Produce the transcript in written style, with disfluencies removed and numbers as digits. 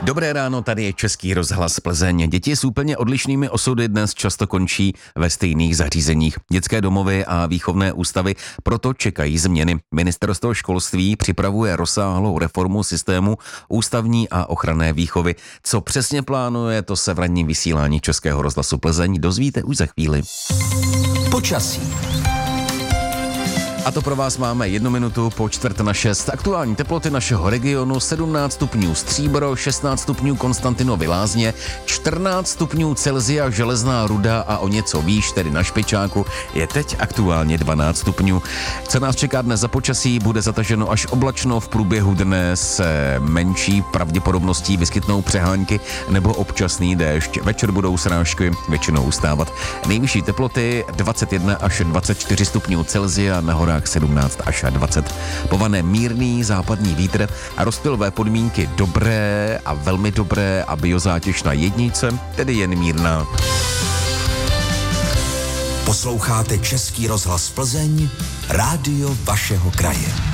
Dobré ráno, tady je Český rozhlas Plzeň. Děti s úplně odlišnými osudy dnes často končí ve stejných zařízeních. Dětské domovy a výchovné ústavy proto čekají změny. Ministerstvo školství připravuje rozsáhlou reformu systému ústavní a ochranné výchovy. Co přesně plánuje, to se v ranním vysílání Českého rozhlasu Plzeň dozvíte už za chvíli. Počasí. A to pro vás máme 1 minutu po 5:45. Aktuální teploty našeho regionu 17 stupňů Stříbro, 16 stupňů Konstantinovy Lázně, 14 stupňů Celsia Železná Ruda a o něco výš, tedy na Špičáku, je teď aktuálně 12 stupňů. Co nás čeká dnes za počasí, bude zataženo až oblačno, v průběhu dne se menší pravděpodobností vyskytnou přehánky nebo občasný déšť. Večer budou srážky většinou ustávat. Nejvyšší teploty 21 až 24 stupňů Celsia, na 17 až 20. Povane mírný západní vítr a rozptylové podmínky dobré a velmi dobré a biozátěž na jednice, tedy jen mírná. Posloucháte Český rozhlas Plzeň, rádio vašeho kraje.